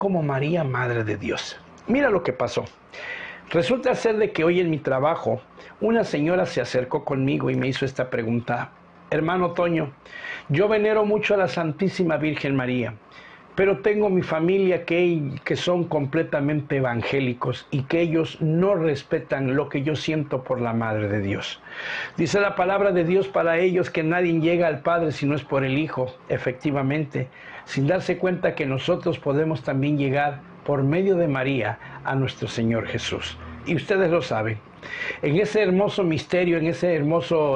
como María, Madre de Dios. Mira lo que pasó. Resulta ser de que hoy en mi trabajo una señora se acercó conmigo y me hizo esta pregunta. Hermano Toño, yo venero mucho a la Santísima Virgen María, pero tengo mi familia que son completamente evangélicos y que ellos no respetan lo que yo siento por la Madre de Dios. Dice la palabra de Dios para ellos que nadie llega al Padre si no es por el Hijo, efectivamente, sin darse cuenta que nosotros podemos también llegar por medio de María a nuestro Señor Jesús. Y ustedes lo saben. En ese hermoso misterio, en ese hermoso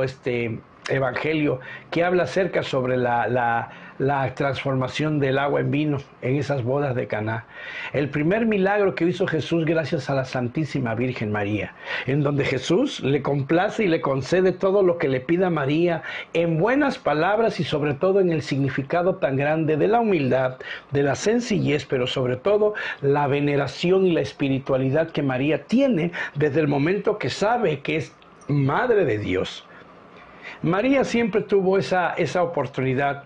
evangelio que habla acerca sobre la transformación del agua en vino en esas bodas de Caná. El primer milagro que hizo Jesús gracias a la Santísima Virgen María, en donde Jesús le complace y le concede todo lo que le pida María en buenas palabras y sobre todo en el significado tan grande de la humildad, de la sencillez, pero sobre todo la veneración y la espiritualidad que María tiene desde el momento que sabe que es Madre de Dios. María siempre tuvo esa oportunidad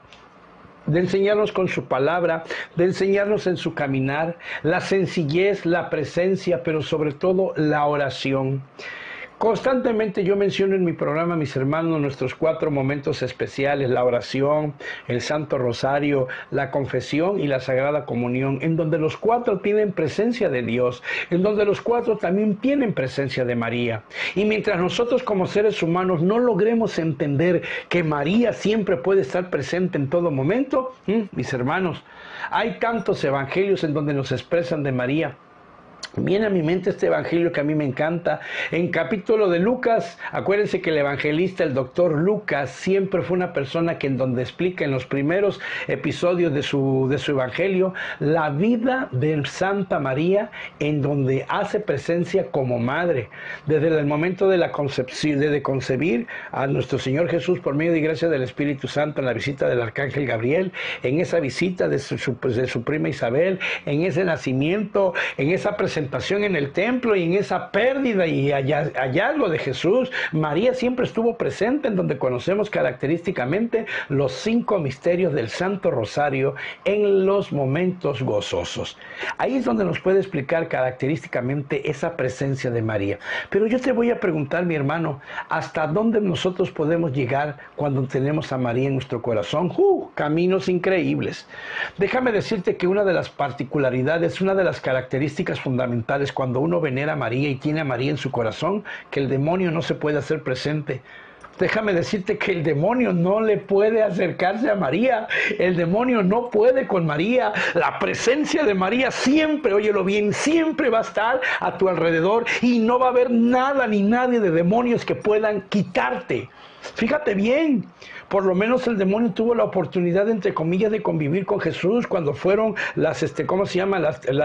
de enseñarnos con su palabra, de enseñarnos en su caminar, la sencillez, la presencia, pero sobre todo la oración. Constantemente yo menciono en mi programa, mis hermanos, nuestros 4 momentos especiales, la oración, el Santo Rosario, la confesión y la Sagrada Comunión, en donde los 4 tienen presencia de Dios, en donde los 4 también tienen presencia de María. Y mientras nosotros como seres humanos no logremos entender que María siempre puede estar presente en todo momento, mis hermanos, hay tantos evangelios en donde nos expresan de María. Viene a mi mente este evangelio que a mí me encanta. En capítulo de Lucas, acuérdense que el evangelista, el doctor Lucas, siempre fue una persona que en donde explica en los primeros episodios de su evangelio la vida de Santa María, en donde hace presencia como madre, desde el momento de la concepción, de concebir a nuestro Señor Jesús por medio y gracia del Espíritu Santo en la visita del arcángel Gabriel, en esa visita de su prima Isabel, en ese nacimiento, en esa presentación en el templo y en esa pérdida y hallazgo de Jesús. María siempre estuvo presente, en donde conocemos característicamente los 5 misterios del Santo Rosario en los momentos gozosos. Ahí es donde nos puede explicar característicamente esa presencia de María. Pero yo te voy a preguntar, mi hermano, ¿hasta dónde nosotros podemos llegar cuando tenemos a María en nuestro corazón? Caminos increíbles. Déjame decirte que una de las particularidades, una de las características fundamentales cuando uno venera a María y tiene a María en su corazón, que el demonio no se puede hacer presente. Déjame decirte que el demonio no le puede acercarse a María. El demonio no puede con María. La presencia de María siempre, óyelo bien, siempre va a estar a tu alrededor y no va a haber nada ni nadie de demonios que puedan quitarte. Fíjate bien, por lo menos el demonio tuvo la oportunidad, entre comillas, de convivir con Jesús cuando fueron ¿cómo se llama?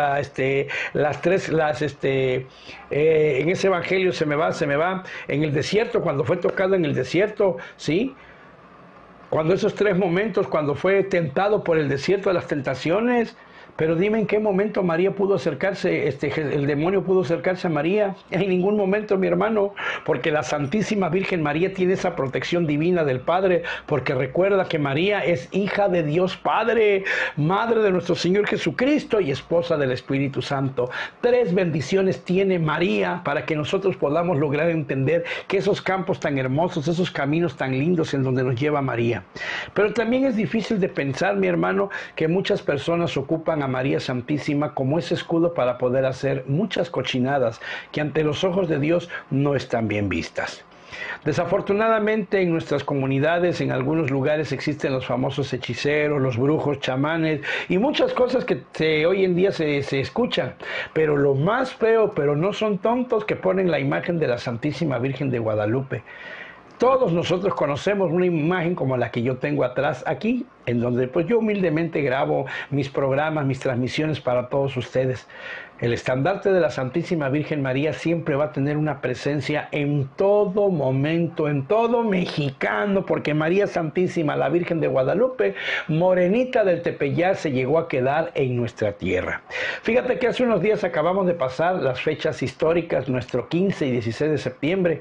En ese evangelio se me va, en el desierto, cuando fue tocado en el desierto, ¿sí? Cuando esos 3 momentos, cuando fue tentado por el desierto de las tentaciones. Pero dime en qué momento María pudo acercarse, el demonio pudo acercarse a María. En ningún momento, mi hermano, porque la Santísima Virgen María tiene esa protección divina del Padre, porque recuerda que María es hija de Dios Padre, madre de nuestro Señor Jesucristo y esposa del Espíritu Santo. 3 bendiciones tiene María para que nosotros podamos lograr entender que esos campos tan hermosos, esos caminos tan lindos en donde nos lleva María. Pero también es difícil de pensar, mi hermano, que muchas personas ocupan a María Santísima como ese escudo para poder hacer muchas cochinadas que ante los ojos de Dios no están bien vistas. Desafortunadamente en nuestras comunidades, en algunos lugares existen los famosos hechiceros, los brujos, chamanes y muchas cosas que hoy en día se escuchan. Pero lo más feo, pero no son tontos, que ponen la imagen de la Santísima Virgen de Guadalupe. Todos nosotros conocemos una imagen como la que yo tengo atrás aquí, en donde pues yo humildemente grabo mis programas, mis transmisiones para todos ustedes. El estandarte de la Santísima Virgen María siempre va a tener una presencia en todo momento, en todo mexicano, porque María Santísima, la Virgen de Guadalupe, morenita del Tepeyac, se llegó a quedar en nuestra tierra. Fíjate que hace unos días acabamos de pasar las fechas históricas, nuestro 15 y 16 de septiembre.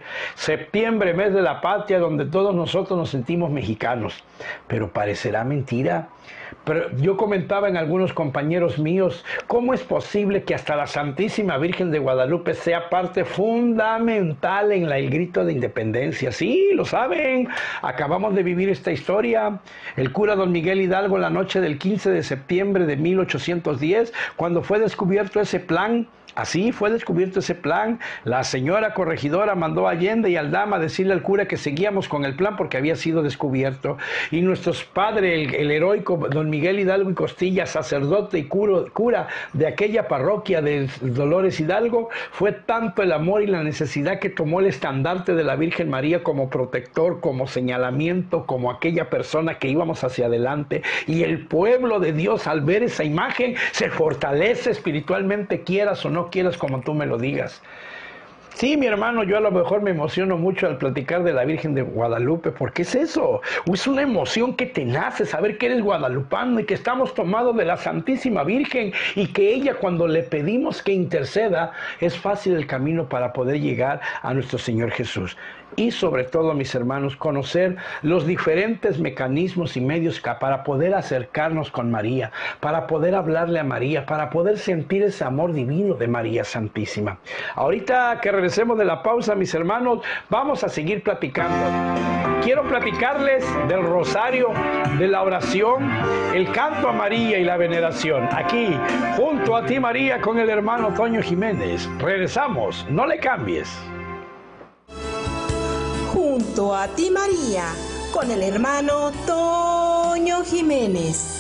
Septiembre, mes de la patria, donde todos nosotros nos sentimos mexicanos. Pero parecerá mentira, Pero yo comentaba en algunos compañeros míos, ¿cómo es posible que hasta la Santísima Virgen de Guadalupe sea parte fundamental en el grito de independencia? Sí, lo saben, acabamos de vivir esta historia. El cura don Miguel Hidalgo, la noche del 15 de septiembre de 1810, cuando fue descubierto ese plan, así fue descubierto ese plan, la señora corregidora mandó a Allende y Aldama a decirle al cura que seguíamos con el plan porque había sido descubierto. Y nuestros padres, el heroico don Miguel Hidalgo y Costilla, sacerdote y cura de aquella parroquia de Dolores Hidalgo, fue tanto el amor y la necesidad que tomó el estandarte de la Virgen María como protector, como señalamiento, como aquella persona que íbamos hacia adelante. Y el pueblo de Dios, al ver esa imagen, se fortalece espiritualmente, quieras o no quieras, como tú me lo digas. Sí, mi hermano, yo a lo mejor me emociono mucho al platicar de la Virgen de Guadalupe, porque es eso, es una emoción que te nace saber que eres guadalupano y que estamos tomados de la Santísima Virgen y que ella, cuando le pedimos que interceda, es fácil el camino para poder llegar a nuestro Señor Jesús. Y sobre todo, mis hermanos, conocer los diferentes mecanismos y medios para poder acercarnos con María, para poder hablarle a María, para poder sentir ese amor divino de María Santísima. Ahorita que regresemos de la pausa, mis hermanos, vamos a seguir platicando. Quiero platicarles del rosario, de la oración, el canto a María y la veneración. Aquí, junto a ti, María, con el hermano Toño Jiménez. Regresamos, no le cambies. Junto a ti, María, con el hermano Toño Jiménez.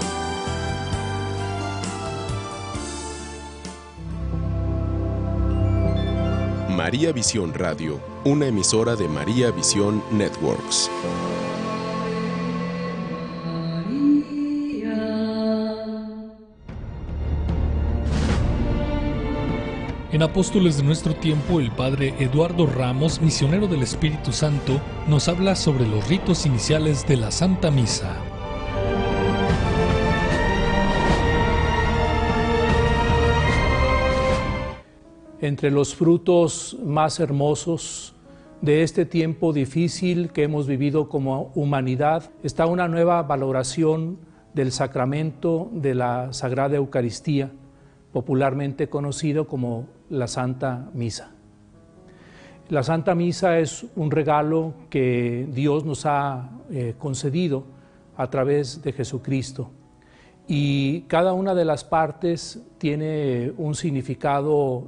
María Visión Radio, una emisora de María Visión Networks. En Apóstoles de nuestro tiempo, el padre Eduardo Ramos, misionero del Espíritu Santo, nos habla sobre los ritos iniciales de la Santa Misa. Entre los frutos más hermosos de este tiempo difícil que hemos vivido como humanidad está una nueva valoración del sacramento de la Sagrada Eucaristía, popularmente conocido como la Santa Misa. La Santa Misa es un regalo que Dios nos ha concedido a través de Jesucristo, y cada una de las partes tiene un significado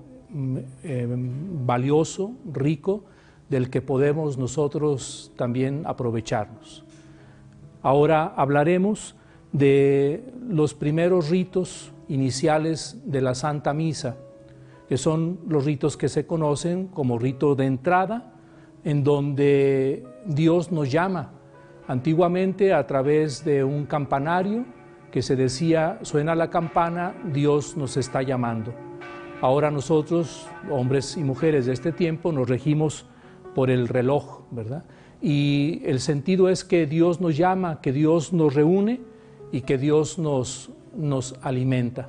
valioso, rico, del que podemos nosotros también aprovecharnos. Ahora hablaremos de los primeros ritos iniciales de la Santa Misa, que son los ritos que se conocen como rito de entrada, en donde Dios nos llama. Antiguamente, a través de un campanario que se decía: suena la campana, Dios nos está llamando. Ahora nosotros, hombres y mujeres de este tiempo, nos regimos por el reloj, ¿verdad? Y el sentido es que Dios nos llama, que Dios nos reúne y que Dios nos alimenta.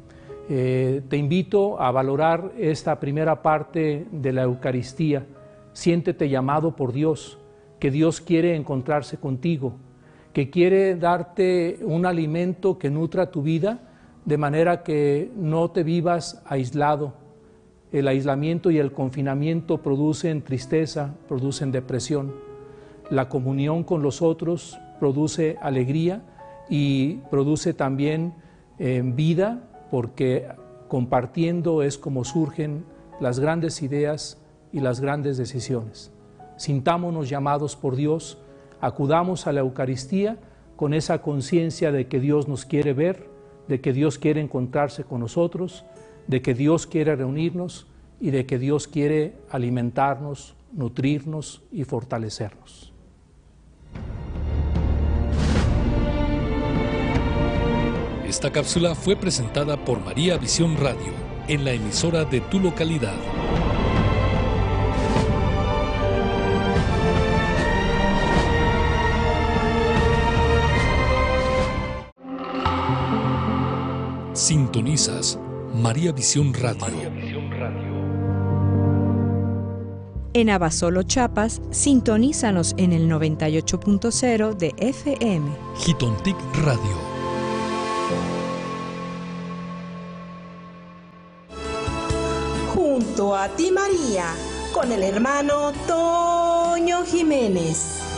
Te invito a valorar esta primera parte de la Eucaristía. Siéntete llamado por Dios, que Dios quiere encontrarse contigo, que quiere darte un alimento que nutra tu vida, de manera que no te vivas aislado. El aislamiento y el confinamiento producen tristeza, producen depresión. La comunión con los otros produce alegría y produce también vida, porque compartiendo es como surgen las grandes ideas y las grandes decisiones. Sintámonos llamados por Dios, acudamos a la Eucaristía con esa conciencia de que Dios nos quiere ver, de que Dios quiere encontrarse con nosotros, de que Dios quiere reunirnos y de que Dios quiere alimentarnos, nutrirnos y fortalecernos. Esta cápsula fue presentada por María Visión Radio, en la emisora de tu localidad. Sintonizas María Visión Radio. En Abasolo, Chiapas, sintonízanos en el 98.0 de FM. Jitontic Radio. Junto a ti, María, con el hermano Toño Jiménez.